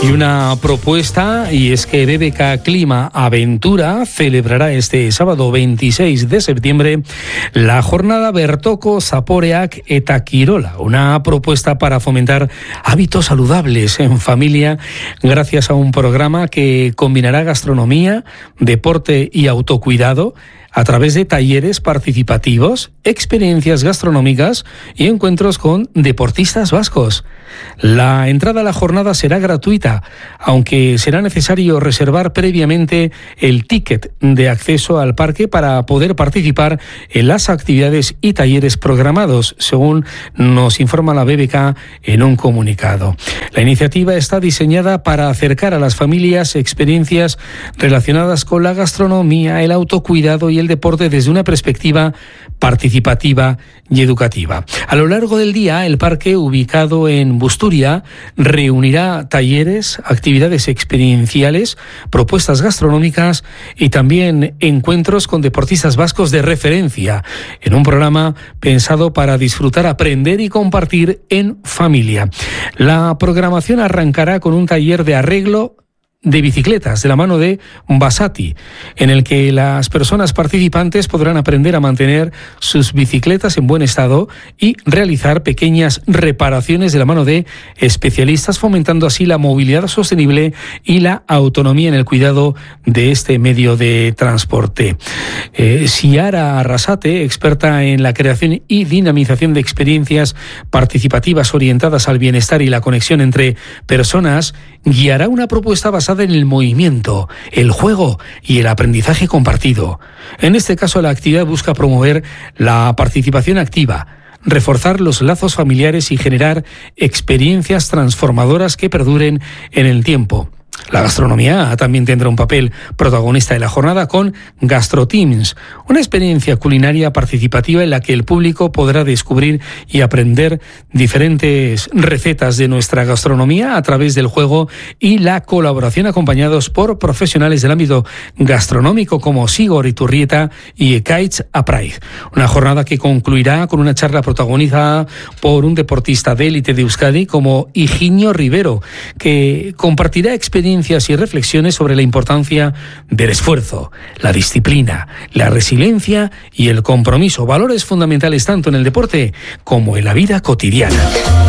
Y una propuesta, y es que BBK Clima Aventura celebrará este sábado 26 de septiembre la jornada Bertoko Zaporeak eta Kirola, una propuesta para fomentar hábitos saludables en familia gracias a un programa que combinará gastronomía, deporte y autocuidado a través de talleres participativos, experiencias gastronómicas y encuentros con deportistas vascos. La entrada a la jornada será gratuita, aunque será necesario reservar previamente el ticket de acceso al parque para poder participar en las actividades y talleres programados, según nos informa la BBK en un comunicado. La iniciativa está diseñada para acercar a las familias experiencias relacionadas con la gastronomía, el autocuidado y el deporte desde una perspectiva participativa y educativa. A lo largo del día, el parque, ubicado en Busturia, reunirá talleres, actividades experienciales, propuestas gastronómicas y también encuentros con deportistas vascos de referencia, en un programa pensado para disfrutar, aprender y compartir en familia. La programación arrancará con un taller de arreglo de bicicletas de la mano de Basati, en el que las personas participantes podrán aprender a mantener sus bicicletas en buen estado y realizar pequeñas reparaciones de la mano de especialistas, fomentando así la movilidad sostenible y la autonomía en el cuidado de este medio de transporte. Ciara Arrasate, experta en la creación y dinamización de experiencias participativas orientadas al bienestar y la conexión entre personas, guiará una propuesta basada en el movimiento, el juego y el aprendizaje compartido. En este caso, la actividad busca promover la participación activa, reforzar los lazos familiares y generar experiencias transformadoras que perduren en el tiempo. La gastronomía también tendrá un papel protagonista en la jornada con GastroTeams, una experiencia culinaria participativa en la que el público podrá descubrir y aprender diferentes recetas de nuestra gastronomía a través del juego y la colaboración, acompañados por profesionales del ámbito gastronómico como Sigor Iturrieta y Ekaitz Apraiz. Una jornada que concluirá con una charla protagonizada por un deportista de élite de Euskadi como Higinio Rivero, que compartirá experiencias y reflexiones sobre la importancia del esfuerzo, la disciplina, la resiliencia y el compromiso, valores fundamentales tanto en el deporte como en la vida cotidiana.